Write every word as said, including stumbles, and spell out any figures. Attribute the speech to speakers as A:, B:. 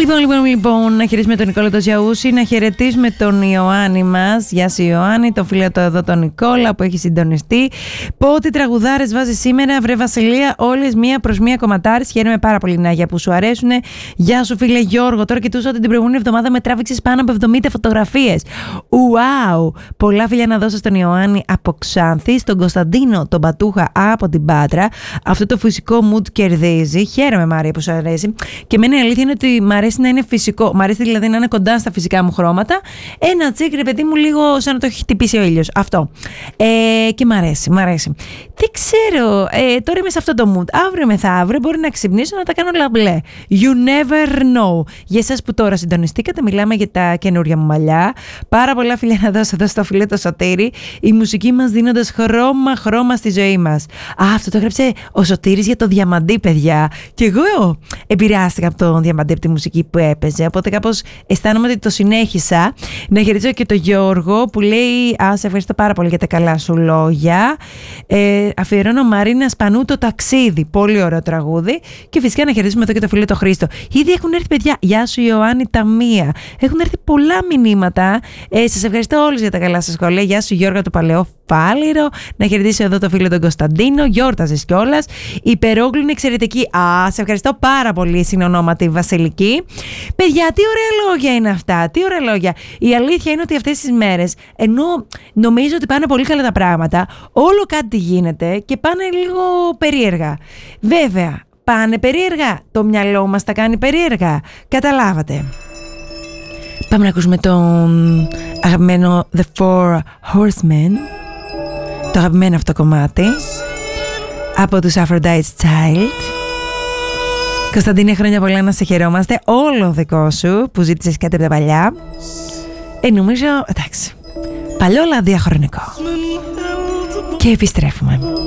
A: Λοιπόν, λοιπόν, λοιπόν, να χαιρετήσουμε τον Νικόλα τον Ζιαούση, να χαιρετήσουμε τον Ιωάννη μας. Γεια σου Ιωάννη, το φίλο το εδώ τον Νικόλα που έχει συντονιστεί. Πότε τραγουδάρες βάζει σήμερα, βρε Βασιλεία, όλες μία προς μία κομματάρες. Χαίρομαι πάρα πολύ Νάγια που σου αρέσουν. Γεια σου φίλε Γιώργο, τώρα κοιτούσα ότι την προηγούμενη εβδομάδα με τράβηξες πάνω από εβδομήντα φωτογραφίες. Ουάου! Πολλά φιλιά να δώσω στον Ιωάννη από Ξάνθη, στον Κωνσταντίνο τον Πατούχα από την Πάτρα. Αυτό το φυσικό mood κερδίζει. Χαίρομαι Μάρια που σου αρέσει. Και εμένα η αλήθεια είναι ότι μ' αρέσει να είναι φυσικό. Μ' αρέσει δηλαδή να είναι κοντά στα φυσικά μου χρώματα. Ένα τσίκ, ρε παιδί μου, λίγο σαν να το έχει χτυπήσει ο ήλιος. Αυτό. Ε, και μ' αρέσει, μ' αρέσει. Δεν ξέρω. Ε, τώρα είμαι σε αυτό το mood. Αύριο μεθαύριο μπορεί να ξυπνήσω να τα κάνω λαμπλέ. You never know. Για εσάς που τώρα συντονιστήκατε, μιλάμε για τα καινούρια μου μαλλιά. Πάρα πολλά φιλιά να δώσω εδώ στο φίλο το Σωτήρη. Η μουσική μας δίνοντας χρώμα, χρώμα στη ζωή μας. Α, αυτό το έγραψε ο Σωτήρης για το Διαμαντή, παιδιά. Και εγώ επηρεάστηκα από το Διαμαντή, από τη μουσική που έπαιζε. Οπότε κάπως αισθάνομαι ότι το συνέχισα. Να χαιρετήσω και τον Γιώργο που λέει: Α, σε ευχαριστώ πάρα πολύ για τα καλά σου λόγια. Ε, αφιερώνω Μαρίνα Σπανού το ταξίδι. Πολύ ωραίο τραγούδι. Και φυσικά να χαιρετήσουμε εδώ και το φίλο το Χρήστο. Ήδη έχουν έρθει, παιδιά. Γεια σου Ιωάννη Ταμία. Έχουν έρθει πολλά μηνύματα. Ε, σας ευχαριστώ όλους για τα καλά σας σχόλια. Γεια σου Γιώργο του Παλαιό Φάληρο. Να χαιρετήσω εδώ το φίλο τον Κωνσταντίνο. Γιόρταζες κιόλας. Η Περόγλου είναι εξαιρετική. Α, σε ευχαριστώ πάρα πολύ, συνονόματι Βασιλική. Παιδιά, τι ωραία λόγια είναι αυτά. Τι ωραία λόγια. Η αλήθεια είναι ότι αυτές τις μέρες, ενώ νομίζω ότι πάνε πολύ καλά τα πράγματα, όλο κάτι γίνεται και πάνε λίγο περίεργα. Βέβαια, πάνε περίεργα. Το μυαλό μας τα κάνει περίεργα. Καταλάβατε. Πάμε να ακούσουμε τον αγαπημένο The Four Horsemen. Το αγαπημένο αυτό κομμάτι από τους Aphrodite's Child. Κωνσταντίνε, χρόνια πολλά να σε χαιρόμαστε. Όλο δικό σου που ζήτησες κάτι από τα παλιά. Ε, νομίζω, εντάξει, παλιό αλλά διαχρονικό. Και επιστρέφουμε.